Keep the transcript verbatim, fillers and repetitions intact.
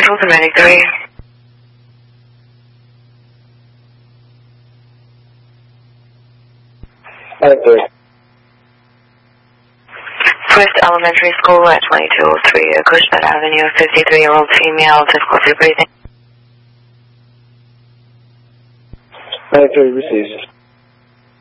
Central to ninety-three. ninety-three. First Elementary School at twenty-two oh three Acushnet Avenue, fifty-three-year-old female, difficulty breathing. ninety-three received.